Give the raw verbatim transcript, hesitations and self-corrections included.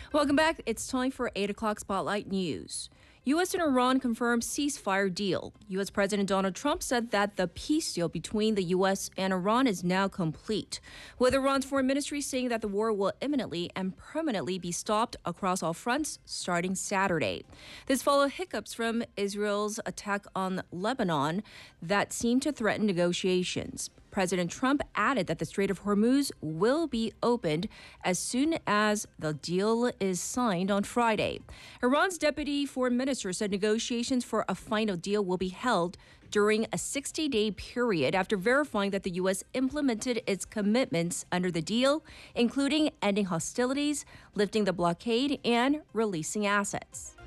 Welcome back. It's time for eight o'clock Spotlight News. U S and Iran confirmed ceasefire deal. U S. President Donald Trump said that the peace deal between the U S and Iran is now complete, with Iran's foreign ministry saying that the war will imminently and permanently be stopped across all fronts starting Saturday. This followed hiccups from Israel's attack on Lebanon that seemed to threaten negotiations. President Trump added that the Strait of Hormuz will be opened as soon as the deal is signed on Friday. Iran's deputy foreign minister said negotiations for a final deal will be held during a sixty-day period after verifying that the U S implemented its commitments under the deal, including ending hostilities, lifting the blockade, and releasing assets.